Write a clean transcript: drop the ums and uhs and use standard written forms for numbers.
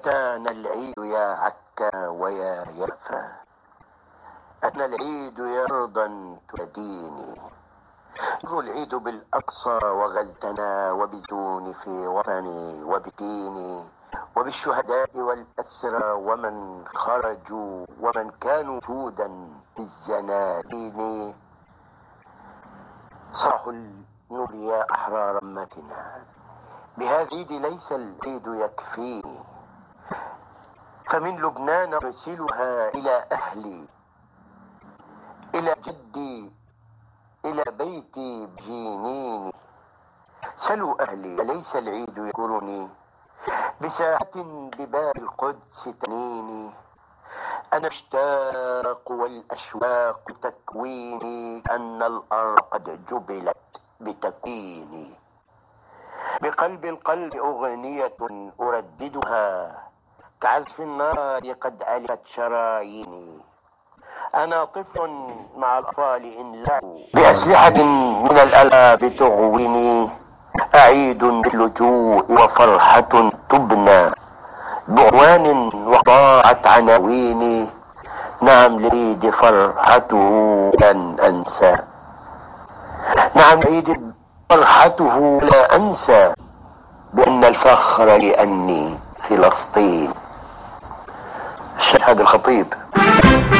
أتانا العيد يا عكا ويا يافا، أتانا العيد يا أرضا تديني. يمر العيد بالأقصى وغلتنا وبالزون في وطني وبديني، وبالشهداء والأسرى ومن خرجوا ومن كانوا سودا بالزنادين. صاح النور يا أحرار أمتنا، بهذا العيد ليس العيد يكفيني، فمن لبنان أرسلها إلى أهلي، إلى جدي، إلى بيتي بجنيني. سلوا أهلي أليس العيد يذكرني، بساعة بباب القدس تنيني. أنا اشتاق والأشواق تكويني، أن الأرض قد جبلت بتكويني. بقلب القلب أغنية أرددها، كعزف النار قد ألفت شراييني. أنا طفل مع الأطفال إن لعبوا بأسلحة من الألعاب تغويني. أعيد باللجوء وفرحة تبنى بعنوان وضاعت عناويني. نعم لعيد فرحته لن أنسى، نعم لعيد فرحته لا أنسى، بأن الفخر لأني فلسطين. الشيخ هذا الخطيب.